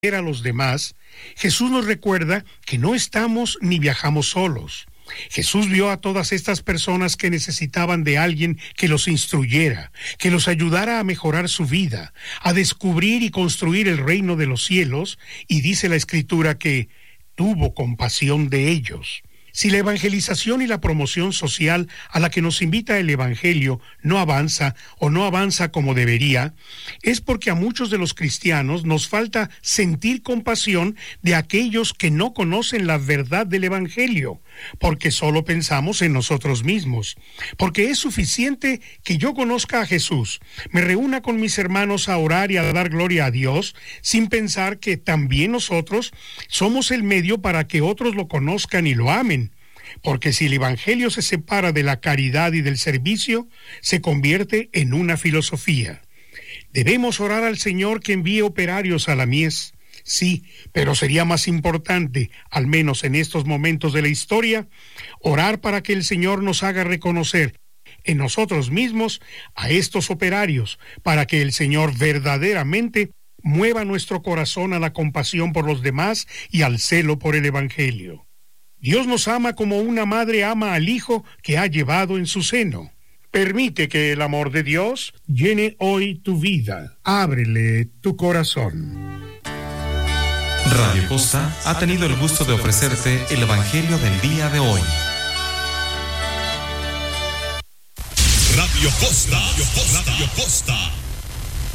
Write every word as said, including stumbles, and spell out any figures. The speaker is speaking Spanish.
a los demás, Jesús nos recuerda que no estamos ni viajamos solos. Jesús vio a todas estas personas que necesitaban de alguien que los instruyera, que los ayudara a mejorar su vida, a descubrir y construir el reino de los cielos, y dice la Escritura que tuvo compasión de ellos. Si la evangelización y la promoción social a la que nos invita el Evangelio no avanza o no avanza como debería, es porque a muchos de los cristianos nos falta sentir compasión de aquellos que no conocen la verdad del Evangelio, porque solo pensamos en nosotros mismos, porque es suficiente que yo conozca a Jesús, me reúna con mis hermanos a orar y a dar gloria a Dios, sin pensar que también nosotros somos el medio para que otros lo conozcan y lo amen. Porque si el Evangelio se separa de la caridad y del servicio, se convierte en una filosofía. Debemos orar al Señor que envíe operarios a la mies. Sí, pero sería más importante, al menos en estos momentos de la historia, orar para que el Señor nos haga reconocer en nosotros mismos a estos operarios, para que el Señor verdaderamente mueva nuestro corazón a la compasión por los demás y al celo por el Evangelio. Dios nos ama como una madre ama al hijo que ha llevado en su seno. Permite que el amor de Dios llene hoy tu vida. Ábrele tu corazón. Radio Posta ha tenido el gusto de ofrecerte el Evangelio del día de hoy. Radio Posta, Radio Posta, Radio Posta.